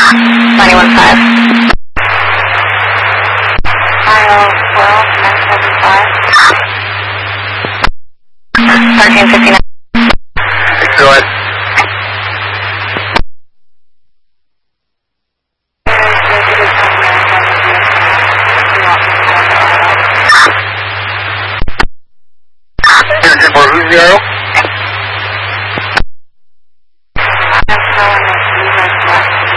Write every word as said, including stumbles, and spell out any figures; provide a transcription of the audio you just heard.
ninety-one point five. Mile twelve, nine seven five. thirteen fifty-nine. Go ahead. Who's the arrow?